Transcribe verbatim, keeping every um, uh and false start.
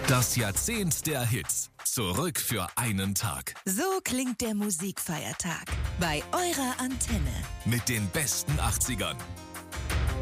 Das Jahrzehnt der Hits. Zurück für einen Tag. So klingt der Musikfeiertag bei eurer Antenne. Mit den besten achtzigern.